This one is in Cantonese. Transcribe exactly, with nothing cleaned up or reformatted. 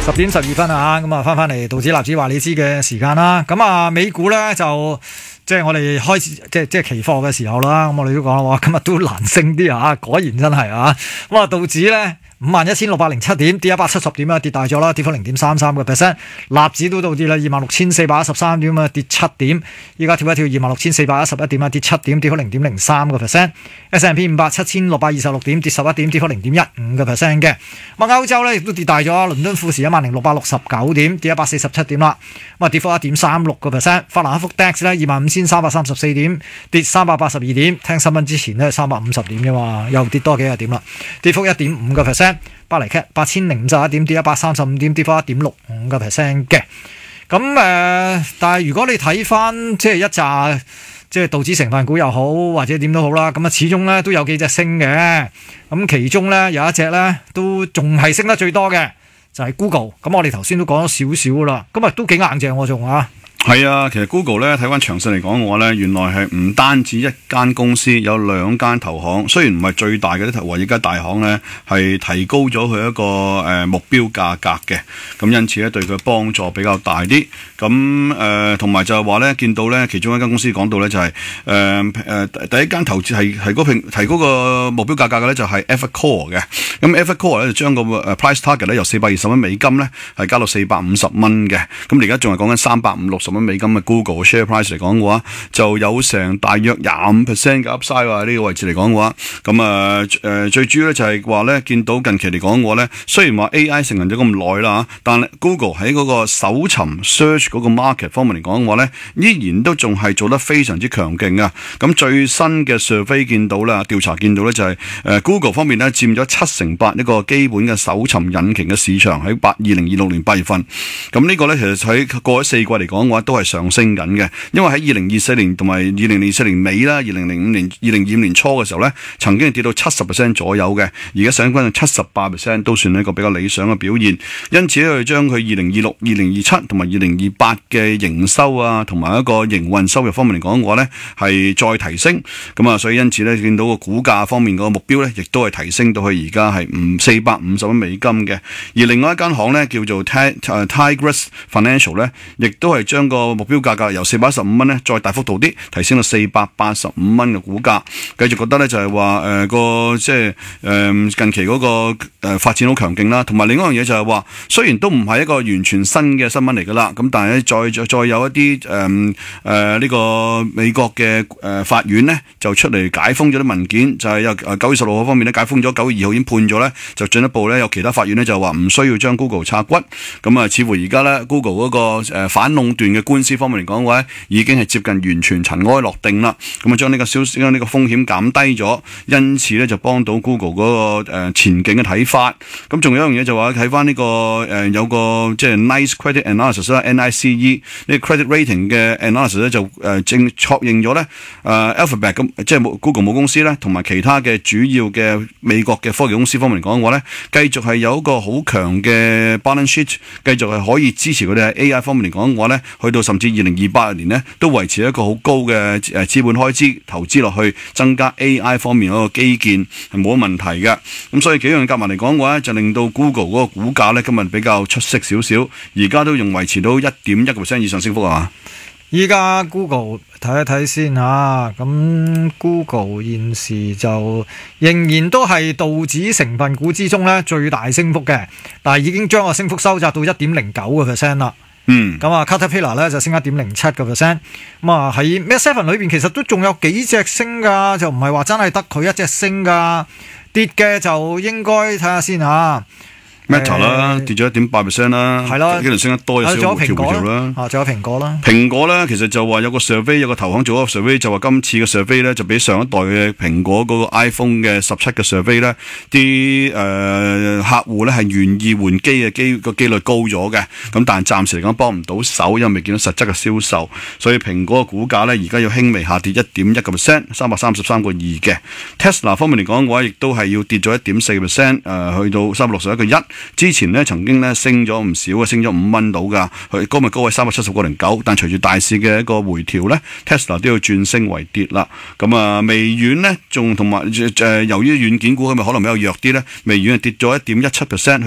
十點十二分啊，咁啊翻翻嚟道指、納指話你知嘅時間啦。咁啊美股咧就即係我哋開始即係即係期貨嘅時候啦。咁我哋都講啦，哇今日都難升啲啊，果然真係啊。咁啊道指咧五萬一千六百零七點，跌一百七十點啊，跌大咗啦，跌幅零點三三個 percent。納指都到跌啦，二萬六千四百一十三點啊，跌七點。依家跳一跳二萬六千四百一十一點啊，跌七點，跌幅零點零三個 percent。S and P 五百七千六百二十六點，跌十一點，跌幅零點一五個 percent 嘅。咁啊歐洲咧亦都跌大咗，倫敦富時一萬零六百六十九點，跌一百四十七點啦。咁啊跌幅一點三六個 percent。法蘭克福 D A X 咧二萬五千三百三十四點，跌三百八十二點。聽新聞之前咧三百五十點啫嘛，又跌多幾個點啦，跌幅一點五個 percent。巴黎 C A T 八千零五十一點，跌一百三十五點，跌幅一點六五個 percent 嘅。咁誒、呃，但係如果你睇翻即係一紮即係道指成分股又好，或者點都好啦，咁啊始終咧都有幾隻升嘅。咁其中咧有一隻咧都仲係升得最多嘅，就係、是、Google。咁我哋頭先都講咗少少啦，咁啊都幾硬淨喎仲啊。 係啊，其實 Google 咧睇翻詳細嚟講嘅話咧，原來係唔單止一間公司，有兩間投行，雖然唔係最大嘅啲投行，而家大行咧係提高咗佢一個誒、呃、目標價格嘅，咁因此咧對佢幫助比較大啲。咁誒同埋就係話咧，見到咧其中一間公司講到咧就係誒誒第一間投資係係嗰平提高個目標價格嘅咧就係 Evercore 嘅。咁 Evercore 咧就將個誒 price target 咧由四百二十蚊美金咧係加到四百五十蚊嘅。咁而家仲係講緊三百五六十蚊美金嘅 Google share price 嚟講嘅話，就有成大約廿五 percent 嘅 upside 喎。呢個位置嚟講嘅話，咁啊誒最主要咧就係話咧，見到近期嚟講嘅話咧，雖然話 A I 成人咗咁耐啦，但係 Google 喺嗰個搜尋 search 嗰個 market 方面嚟講嘅話咧，依然都仲係做得非常之強勁啊！咁最新嘅 survey 見到啦，調查見到咧就係誒 Google 方面咧佔咗七成八一個基本嘅搜尋引擎嘅市場喺八二零二六年八月份。咁呢個咧其實喺過咗四季嚟講嘅話，都係上升緊嘅。因為喺二零二四年同埋二零二四年尾啦，二零零五年、二零二五年初嘅時候咧，曾經係跌到七十 percent 左右嘅。而家上翻到七十八 percent 都算係一個比較理想嘅表現。因此咧，佢將佢二零二六、二零二七同埋二零二八嘅營收啊，同埋一個營運收入方面嚟講嘅話咧，係再提升。咁啊，所以因此咧，見到個股價方面個目標咧，亦都係提升到去而家係五四百五十蚊美金嘅。而另外一間行咧叫做 Tigris Financial 咧，亦都係將個目標價格由四百一十五蚊咧，再大幅度啲提升到四百八十五蚊嘅股價。繼續覺得咧就係話誒個即係誒近期嗰個誒發展好強勁啦。同埋另一樣嘢就係話，雖然都唔係一個完全新嘅新聞嚟噶啦，咁但係咧再再再有一啲誒誒呢個美國嘅誒法院咧就出嚟解封咗啲文件，就係有誒九月十六號方面咧解封咗，九月二號已經判咗咧，就進一步咧有其他法院咧就話唔需要將 Google 拆骨。咁啊，似乎而家咧 Google 嗰個誒反壟斷嘅官司方面嚟講嘅話，已經係接近完全塵埃落定啦。咁啊，將呢個消息將呢個風險減低咗，因此咧就幫到 Google 嗰個誒前景嘅睇法。咁仲有一樣嘢就話睇翻呢個誒有個即係 Nice Credit Analysis 啦 ，N I C E 呢個 credit rating 嘅 analysis 咧就誒正確認咗咧誒 Alphabet 咁即係 Google 母公司咧，同埋其他嘅主要嘅美國嘅科技公司方面嚟講嘅話咧，繼續係有一個好強嘅 balance sheet， 繼續係可以支持佢哋喺 A I 方面嚟講嘅話咧，去到甚至二零二八年咧都維持一個好高嘅誒資本開支投資落去，增加 A I 方面嗰個基建係冇乜問題嘅。咁所以幾樣夾埋嚟講嘅話，就令到 Google 嗰個股價咧今日比較出色少少，而家都仲維持到一點一個 percent 以上升幅係嘛？ 依家 Google 睇一睇先嚇，咁 Google 現時就仍然都係道指成分股之中咧最大升幅嘅，但係已經將個升幅收窄到一點零九個 percent 啦。嗯，咁啊 Caterpillar 咧就升一點零七個 percent，咁啊喺 Mag Seven 裏邊其實都仲有幾隻升㗎，就唔係話真係得佢一隻升㗎，跌嘅就應該睇下先嚇。 Meta 啦，跌咗一點八 percent 啦，係咯，跟住升得多有少少回調回調啦。 啊，仲有蘋果啦。 蘋果咧，其實就話有個 survey， 有個投行做咗個 survey， 就話今次嘅 survey 咧就比上一代嘅蘋果嗰個 iPhone 嘅十七嘅 survey 咧，啲誒、呃、客戶咧係願意換機嘅機個機率高咗嘅。咁但係暫時嚟講幫唔到手，因為未見到實質嘅銷售，所以蘋果嘅股價咧而家要輕微下跌一點一個 percent， 三百三十三個二嘅。Tesla 方面嚟講嘅話，亦都係要跌咗一點四個 percent， 誒去到三百六十一個一。之前咧曾經咧升咗唔少啊，升咗五蚊到㗎，佢今日高位三百七十個零九，但隨住大市嘅一個回調咧 ，Tesla 都要轉升為跌啦。咁啊，微軟咧仲同埋誒由於軟件股佢咪可能比較弱啲咧，微軟係跌咗一點一七 percent。